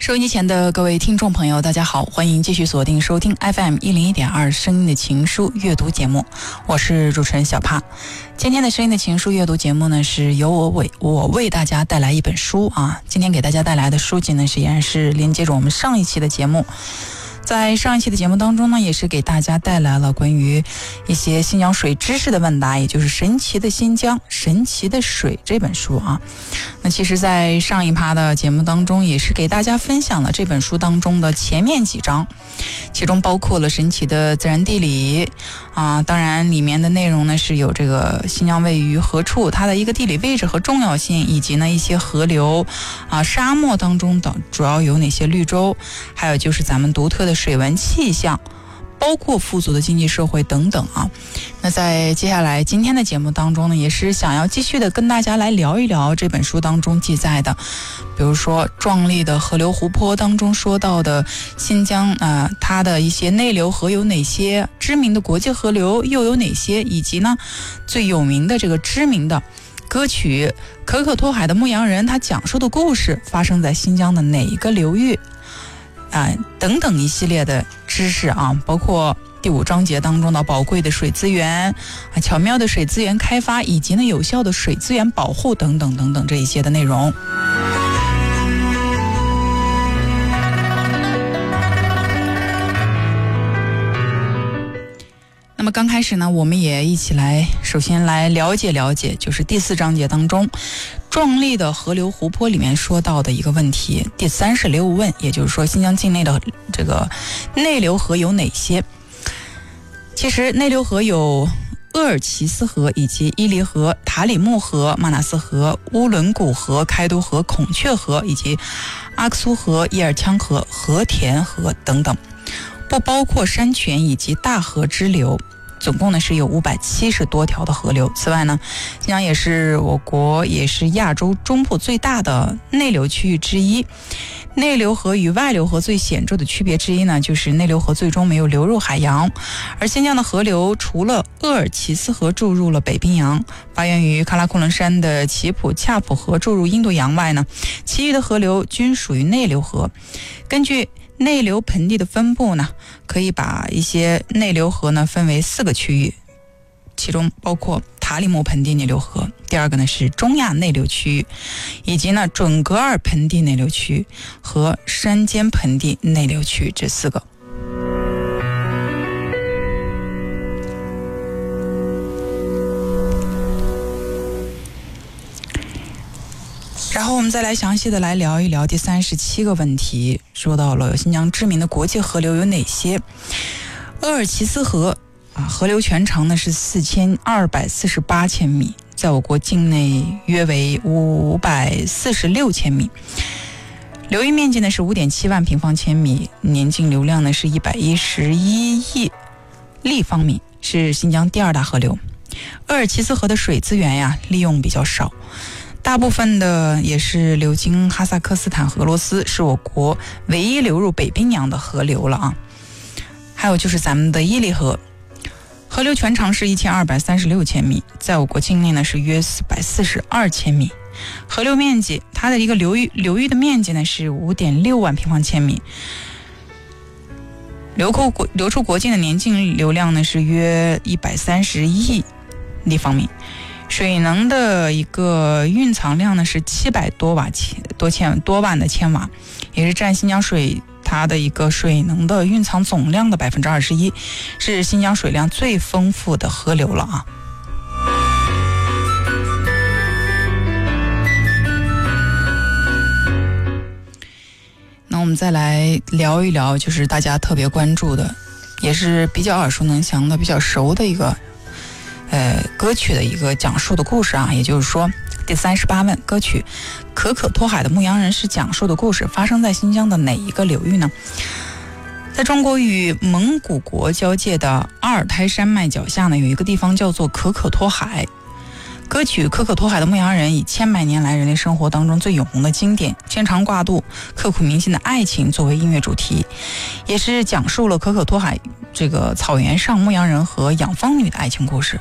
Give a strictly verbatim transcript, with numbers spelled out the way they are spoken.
收音机前的各位听众朋友大家好，欢迎继续锁定收听 F M 一零一点二声音的情书阅读节目，我是主持人小帕。今天的声音的情书阅读节目呢，是由我为我为大家带来一本书啊。今天给大家带来的书籍呢，实际上是连接着我们上一期的节目。在上一期的节目当中呢，也是给大家带来了关于一些新疆水知识的问答，也就是《神奇的新疆，神奇的水》这本书啊。那其实在上一趴的节目当中，也是给大家分享了这本书当中的前面几章，其中包括了神奇的自然地理啊，当然里面的内容呢是有这个新疆位于何处，它的一个地理位置和重要性，以及呢一些河流啊、沙漠当中的主要有哪些绿洲，还有就是咱们独特的水文气象，包括富足的经济社会等等啊。那在接下来今天的节目当中呢，也是想要继续的跟大家来聊一聊这本书当中记载的，比如说壮丽的河流湖泊当中说到的新疆啊、呃，它的一些内流河有哪些，知名的国际河流又有哪些，以及呢最有名的这个知名的歌曲《可可托海的牧羊人》，他讲述的故事发生在新疆的哪一个流域啊、呃，等等一系列的知识啊，包括第五章节当中的宝贵的水资源啊、巧妙的水资源开发，以及呢有效的水资源保护等等等等这一些的内容。那么刚开始呢，我们也一起来首先来了解了解，就是第四章节当中壮丽的河流湖泊里面说到的一个问题，第三十六问，也就是说新疆境内的这个内流河有哪些。其实内流河有鄂尔齐斯河以及伊犁河、塔里木河、玛纳斯河、乌伦古河、开都河、孔雀河以及阿克苏河、叶尔羌河、和田河等等，不包括山泉以及大河支流。总共呢是有五百七十多条的河流。此外呢，新疆也是我国也是亚洲中部最大的内流区域之一。内流河与外流河最显著的区别之一呢，就是内流河最终没有流入海洋，而新疆的河流除了鄂尔齐斯河注入了北冰洋，发源于喀拉昆仑山的奇普恰普河注入印度洋外呢，其余的河流均属于内流河。根据内流盆地的分布呢，可以把一些内流河呢分为四个区域，其中包括塔里木盆地内流河，第二个呢是中亚内流区域，以及呢准格尔盆地内流区和山间盆地内流区这四个。然后我们再来详细的来聊一聊第三十七个问题，说到了新疆知名的国际河流有哪些。鄂尔齐斯河啊，河流全长呢是四千二百四十八千米，在我国境内约为五百四十六千米，流域面积呢是五点七万平方千米，年净流量呢是一百一十一亿立方米，是新疆第二大河流。鄂尔齐斯河的水资源呀利用比较少，大部分的也是流经哈萨克斯坦和俄罗斯，是我国唯一流入北冰洋的河流了啊。还有就是咱们的伊犁河，河流全长是一千二百三十六千米，在我国境内呢是约四百四十二千米，河流面积，它的一个流域流域的面积呢是五点六万平方千米，流出国流出国境的年净流量呢是约一百三十亿立方米。水能的一个蕴藏量呢是七百多瓦千多千多万的千瓦，也是占新疆水它的一个水能的蕴藏总量的百分之二十一，是新疆水量最丰富的河流了啊。那我们再来聊一聊，就是大家特别关注的，也是比较耳熟能详的、比较熟的一个。呃，歌曲的一个讲述的故事啊，也就是说第三十八问，歌曲《可可托海的牧羊人》是讲述的故事发生在新疆的哪一个流域呢？在中国与蒙古国交界的阿尔泰山脉脚下呢，有一个地方叫做可可托海。歌曲《可可托海的牧羊人》以千百年来人类生活当中最永恒的经典、牵肠挂肚、刻骨铭心的爱情作为音乐主题，也是讲述了可可托海这个草原上牧羊人和养蜂女的爱情故事。